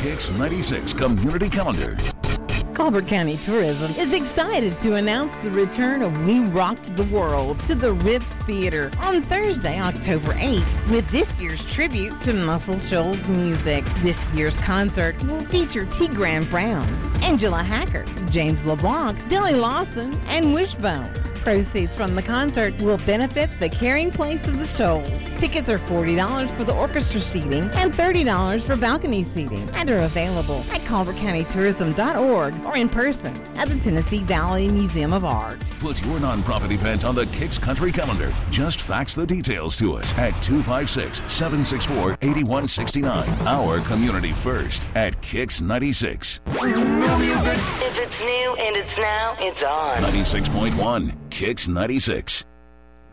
Kix 96 Community Calendar. Colbert County Tourism is excited to announce the return of We Rocked the World to the Ritz Theater on Thursday, October 8th, with this year's tribute to Muscle Shoals music. This year's concert will feature T. Graham Brown, Angela Hacker, James LeBlanc, Billy Lawson, and Wishbone. Proceeds from the concert will benefit the Caring Place of the Shoals. Tickets are $40 for the orchestra seating and $30 for balcony seating and are available at CulverCountyTourism.org or in person at the Tennessee Valley Museum of Art. Put your nonprofit event on the Kix Country Calendar. Just fax the details to us at 256-764-8169. Our community first at Kix 96. If it's new and it's now, it's on. 96.1 Kix 96.